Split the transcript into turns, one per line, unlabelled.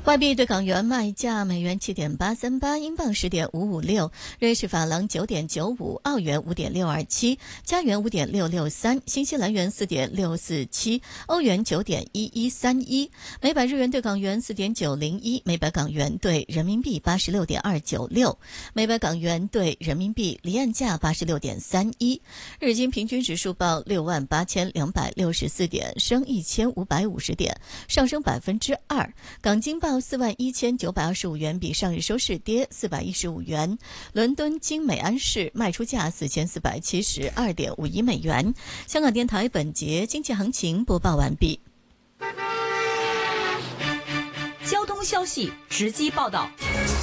外币对港元卖价：美元7.838，英镑10.556，瑞士法郎9.95，澳元5.627，加元5.663，新西兰元4.647，欧元9.1131，每百日元对港元4.901，每百港元对人民币86.296，每百港元对人民币离岸价86.31。日经平均指数报68264点，升1550点，上升2%。港金报41925元，比上日收市跌415元。伦敦金每安士卖出价4472.51美元。香港电台本节经济行情播报完毕。
交通消息直击报道。